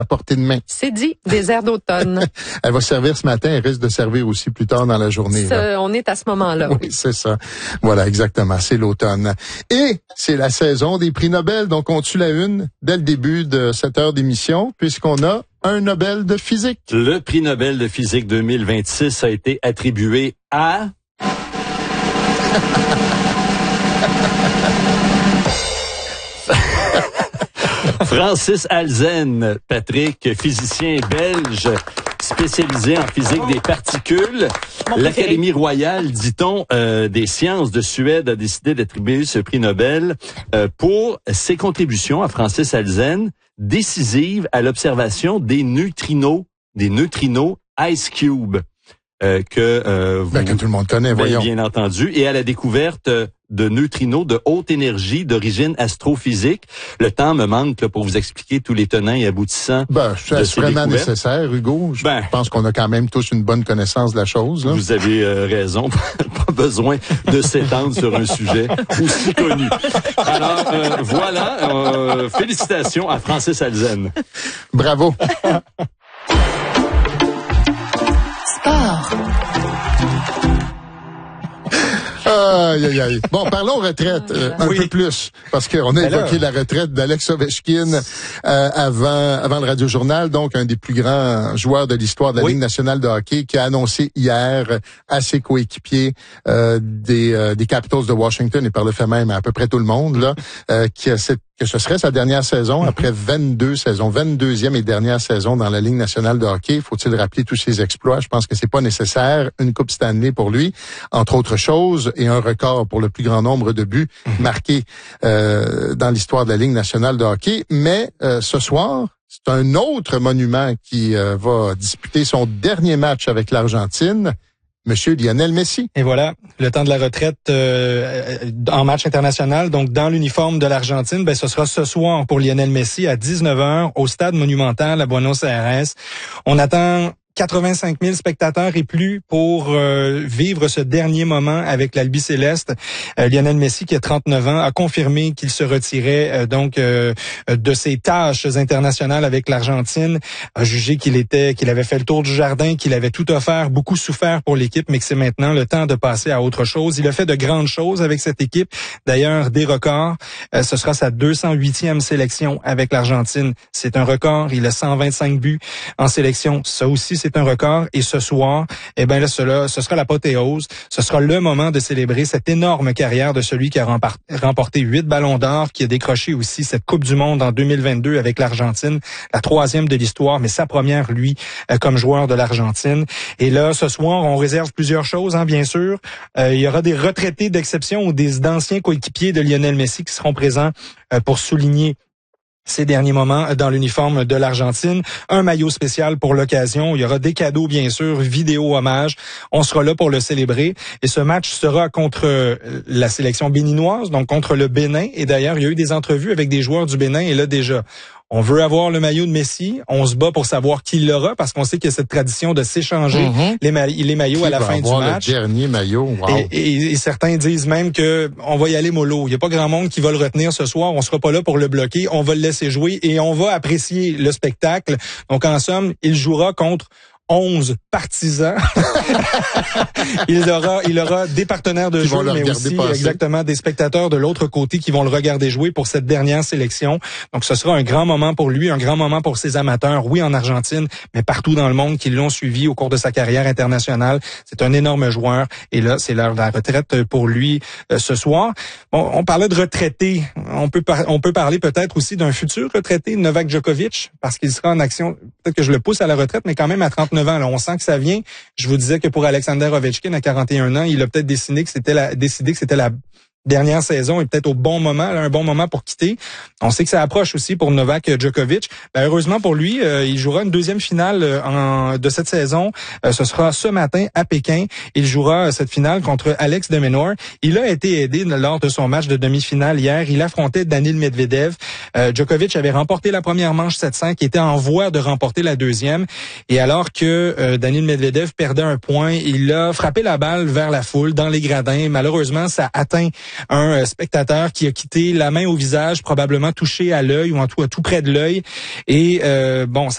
à portée de main. C'est dit, des airs d'automne. Elle va servir ce matin, elle risque de servir aussi plus tard dans la journée. On est à ce moment-là. Oui, c'est ça. Voilà, exactement, c'est l'automne. Et c'est la saison des prix Nobel, donc on tue la une dès le début de cette heure d'émission, puisqu'on a un Nobel de physique. Le prix Nobel de physique 2026 a été attribué à... Francis Alzen, Patrick, physicien belge spécialisé en physique des particules. L'Académie royale, dit-on, des sciences de Suède a décidé d'attribuer ce prix Nobel pour ses contributions à Francis Alzen, décisives à l'observation des neutrinos Ice Cube, que tout le monde connaît, voyons. Bien entendu, et à la découverte de neutrinos de haute énergie d'origine astrophysique. Le temps me manque là, pour vous expliquer tous les tenants et aboutissants. C'est vraiment nécessaire, Hugo. Je pense qu'on a quand même tous une bonne connaissance de la chose. Là. Vous avez raison. Pas besoin de s'étendre sur un sujet aussi connu. Alors, voilà. Félicitations à Francis Alzen. Bravo. Sport. Aïe, aïe, aïe. Bon, parlons retraite un peu plus, parce qu'on a évoqué la retraite d'Alex Ovechkin avant le Radio-Journal, donc un des plus grands joueurs de l'histoire de la Ligue nationale de hockey, qui a annoncé hier à ses coéquipiers des Capitals de Washington, et par le fait même à peu près tout le monde, là, que ce serait sa dernière saison, après 22 saisons, 22e et dernière saison dans la Ligue nationale de hockey. Faut-il rappeler tous ses exploits? Je pense que c'est pas nécessaire. Une Coupe Stanley pour lui, entre autres choses, et un record pour le plus grand nombre de buts marqués dans l'histoire de la Ligue nationale de hockey. Mais ce soir, c'est un autre monument qui va disputer son dernier match avec l'Argentine. Monsieur Lionel Messi. Et voilà, le temps de la retraite en match international, donc dans l'uniforme de l'Argentine, ce sera ce soir pour Lionel Messi à 19h au Stade Monumental à Buenos Aires. On attend 85 000 spectateurs et plus pour vivre ce dernier moment avec l'Albi-Céleste. Lionel Messi, qui a 39 ans, a confirmé qu'il se retirait de ses tâches internationales avec l'Argentine, a jugé qu'il avait fait le tour du jardin, qu'il avait tout offert, beaucoup souffert pour l'équipe, mais que c'est maintenant le temps de passer à autre chose. Il a fait de grandes choses avec cette équipe, d'ailleurs des records. Ce sera sa 208e sélection avec l'Argentine. C'est un record, il a 125 buts en sélection. Ça aussi, c'est un record. Et ce soir, ce sera l'apothéose. Ce sera le moment de célébrer cette énorme carrière de celui qui a remporté 8 ballons d'or, qui a décroché aussi cette Coupe du Monde en 2022 avec l'Argentine, la 3e de l'histoire, mais sa première, lui, comme joueur de l'Argentine. Et là, ce soir, on réserve plusieurs choses, bien sûr. Il y aura des retraités d'exception ou des anciens coéquipiers de Lionel Messi qui seront présents pour souligner ces derniers moments dans l'uniforme de l'Argentine. Un maillot spécial pour l'occasion. Il y aura des cadeaux, bien sûr, vidéo hommage. On sera là pour le célébrer. Et ce match sera contre la sélection béninoise, donc contre le Bénin. Et d'ailleurs, il y a eu des entrevues avec des joueurs du Bénin. Et là, déjà, on veut avoir le maillot de Messi. On se bat pour savoir qui l'aura, parce qu'on sait qu'il y a cette tradition de s'échanger les maillots à la fin du match. Le dernier maillot, wow. Et certains disent même que on va y aller mollo. Il y a pas grand monde qui va le retenir ce soir. On sera pas là pour le bloquer. On va le laisser jouer et on va apprécier le spectacle. Donc, en somme, il jouera contre 11 partisans. il aura des partenaires de jeu, mais aussi exactement des spectateurs de l'autre côté qui vont le regarder jouer pour cette dernière sélection. Donc, ce sera un grand moment pour lui, un grand moment pour ses amateurs, oui, en Argentine, mais partout dans le monde qui l'ont suivi au cours de sa carrière internationale. C'est un énorme joueur. Et là, c'est l'heure de la retraite pour lui ce soir. Bon, on parlait de retraité. On peut parler peut-être aussi d'un futur retraité, Novak Djokovic, parce qu'il sera en action. Peut-être que je le pousse à la retraite, mais quand même à 39 ans. Là, on sent que ça vient. Je vous disais que pour Alexander Ovechkin, à 41 ans, il a peut-être décidé que c'était la dernière saison et peut-être au bon moment, un bon moment pour quitter. On sait que ça approche aussi pour Novak Djokovic. Heureusement pour lui, il jouera une deuxième finale de cette saison. Ce sera ce matin à Pékin. Il jouera cette finale contre Alex de Minaur. Il a été aidé lors de son match de demi-finale hier. Il affrontait Daniil Medvedev. Djokovic avait remporté la première manche 7-5, était en voie de remporter la deuxième. Et alors que Daniil Medvedev perdait un point, il a frappé la balle vers la foule, dans les gradins. Malheureusement, ça atteint un spectateur qui a quitté la main au visage, probablement touché à l'œil ou en tout près de l'œil. Et